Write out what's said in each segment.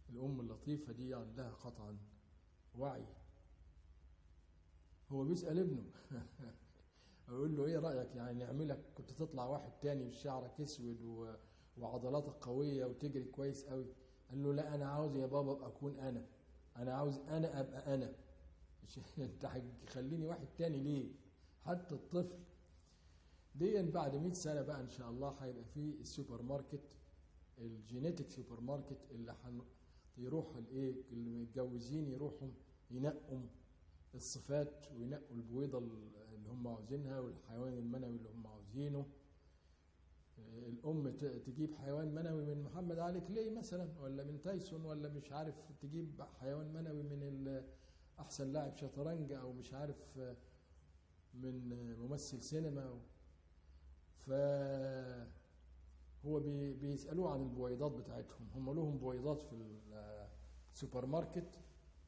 الأم اللطيفة دي عندها قطعا وعي. هو بيسأل ابنه يقول له ايه رأيك يعني نعملك كنت تطلع واحد تاني بشعرك اسود وعضلاتك قوية وتجري كويس قوي. قال له لا، انا عاوز يا بابا ابقى اكون انا عاوز انا ابقى انا، مش انت هتخليني واحد تاني ليه؟ حتى الطفل دي بعد 100 سنة بقى ان شاء الله هيبقى فيه السوبر ماركت، الجينيتك سوبر ماركت، اللي يروح الايه اللي متجوزين يروحوا ينقوا الصفات وينقوا البويضة اللي هم عاوزينها والحيوان المنوي اللي هم عاوزينه. الأم تجيب حيوان منوي من محمد علي كلاي مثلا، ولا من تايسون، ولا مش عارف تجيب حيوان منوي من أحسن لاعب شطرنج، أو مش عارف من ممثل سينما. فهو بيسألوه عن البويضات بتاعتهم، هم لهم بويضات في السوبر ماركت.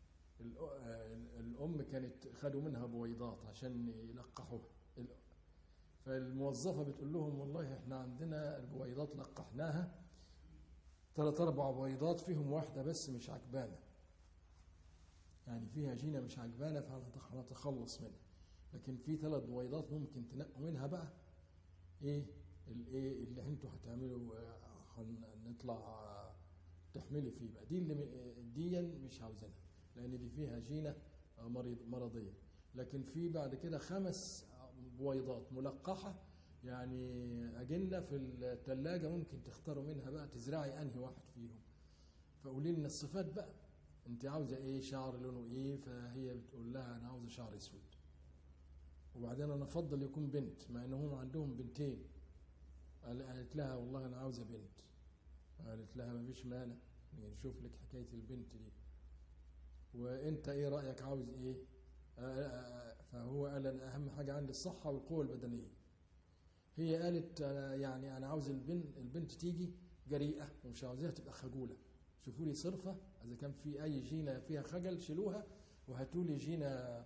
الأم كانت خدوا منها بويضات عشان يلقحوها، فالموظفة بتقول لهم والله احنا عندنا البويضات لقحناها 3-4 بويضات فيهم واحدة بس مش عجبانة، يعني فيها جينة مش عجبانة فهنتخلص منها، لكن في 3 بويضات ممكن تنقوا منها بقى ايه اللي انتوا هتعملوا نطلع تحملي فيه بقى، دي مش عاوزينها لان دي فيها جينة مرضية. لكن في بعد كده 5 بويضات ملقحة، يعني أجنة في الثلاجة ممكن تختاروا منها بقى تزرعي أنهي واحد فيهم. فقولي لنا الصفات بقى، أنت عاوزة إيه، شعر لونه إيه؟ فهي بتقول لها أنا عاوزة شعر أسود، وبعدين أنا أفضل يكون بنت، مع إنهم عندهم بنتين. قالت لها والله أنا عاوزة بنت. قالت لها ما فيش مانع نشوف لك حكاية البنت دي، وأنت إيه رأيك عاوز إيه؟ فهو قال أنا أهم حاجة عندي الصحة والقوة البدنية. هي قالت يعني أنا عاوز البنت تيجي جريئة، ومش عاوزاها تبقى خجولة. شوفوا لي صرفة إذا كان في أي جينة فيها خجل شيلوها وهاتوا لي جينة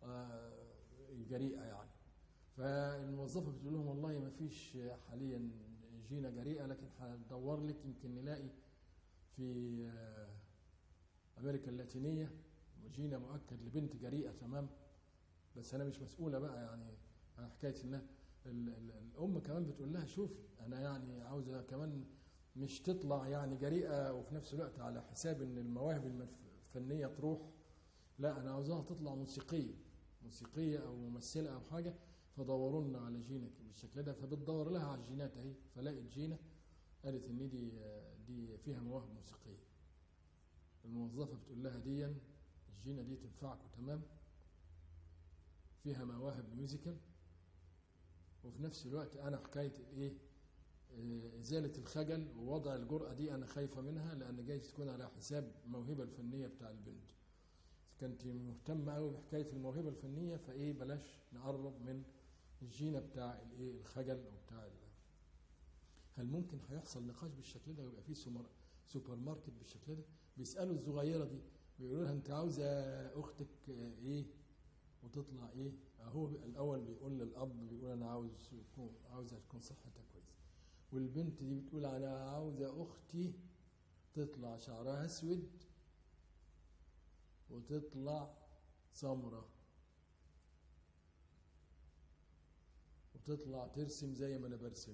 جريئة يعني. فالموظفة بتقول لهم والله ما فيش حاليا جينة جريئة، لكن هندور لك يمكن نلاقي في أمريكا اللاتينية جينة مؤكد لبنت جريئة تمام. بس أنا مش مسؤولة بقى يعني عن حكاية إنها الأم كمان بتقول لها شوفي أنا يعني عاوزة كمان مش تطلع يعني جريئة وفي نفس الوقت على حساب إن المواهب الفنية تروح، لا أنا عاوزاها تطلع موسيقية أو ممثلة أو حاجة، فدوروا لنا على جينة بالشكل ده. فبتدور لها على الجينات أهي، فلاقت جينة قالت إن دي فيها مواهب موسيقية. الموظفة بتقول لها الجينة دي تنفعكم تمام، فيها مواهب ميوزيكال، وفي نفس الوقت أنا حكاية الإيه إزالة الخجل ووضع الجرأة دي أنا خايفة منها، لأن جايز تكون على حساب الموهبة الفنية بتاع البنت. كنت مهتمة قوي بحكاية الموهبة الفنية، فإيه بلاش نقرب من الجينة بتاع الإيه الخجل أو بتاع هل ممكن هيحصل نقاش بالشكل ده ويبقى فيه سوبر ماركت بالشكل ده؟ بيسألوا الصغيرة دي بيقولوا لها أنت عاوزة أختك إيه وتطلع إيه؟ هو الأول بيقول للأب بيقول أنا عاوزة تكون صحتها كويسة، والبنت دي بتقول أنا عاوزة أختي تطلع شعرها أسود وتطلع سمرة وتطلع ترسم زي ما أنا برسم.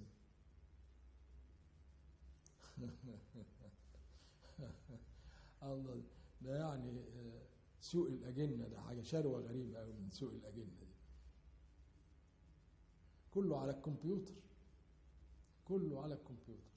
الله، ده يعني سوق الأجنة ده حاجة شروة غريبة أوي من سوق الأجنة دي. كله على الكمبيوتر، كله على الكمبيوتر.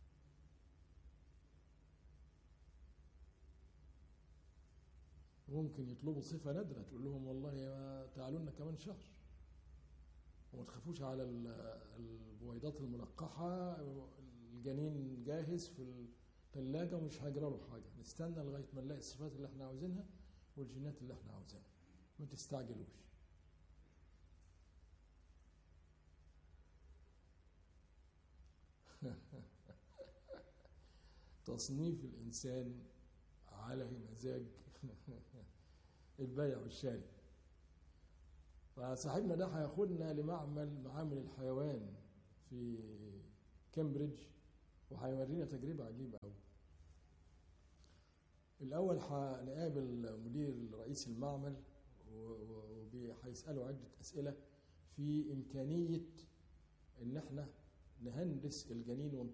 ممكن يطلبوا صفة نادرة تقول لهم والله تعالوا لنا كمان شهر، وما تخافوش على البويضات الملقحة، الجنين جاهز في الثلاجة ومش هيجرى له حاجة، نستنى لغاية ما نلاقي الصفات اللي احنا عاوزينها والجينات اللي احنا عاوزينها، ما تستعجلوش. تصنيف الإنسان على مزاج البيع والشراء. فصاحبنا ده هياخدنا معامل الحيوان في كامبريدج، وهيورينا تجربة عجيبة أوي. الأول هنقابل مدير رئيس المعمل وهيسأله عدة أسئلة في إمكانية إن احنا نهندس الجنين